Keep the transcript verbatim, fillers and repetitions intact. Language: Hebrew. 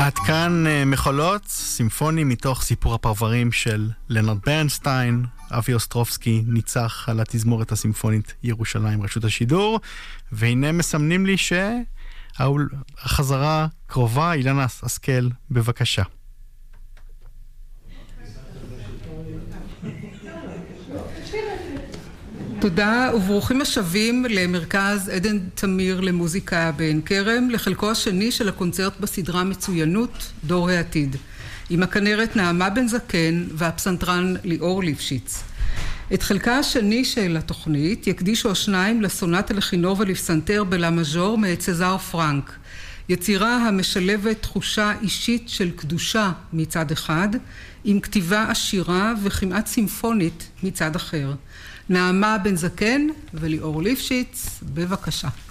עד כאן מחולות, סימפוני מתוך סיפור הפרברים של לנרד ברנסטיין. אבי אוסטרובסקי ניצח על התזמורת הסימפונית ירושלים רשות השידור, והנה מסמנים לי שהחזרה קרובה. אילנה השכל, בבקשה. תודה וברוכים השבים למרכז עדן תמיר למוזיקה בעין כרם, לחלקו השני של הקונצרט בסדרה מצוינות דור העתיד, עם הכנרת נעמה בן זקן והפסנתרן ליאור ליפשיץ. את חלקה השני של התוכנית יקדישו השניים לסונטה לכינור ולפסנתר בלה מז'ור מאת סזאר פרנק, יצירה המשלבת תחושה אישית של קדושה מצד אחד, עם כתיבה עשירה וכמעט סימפונית מצד אחר. נעמה בן זקן וליאור ליפשיץ, בבקשה.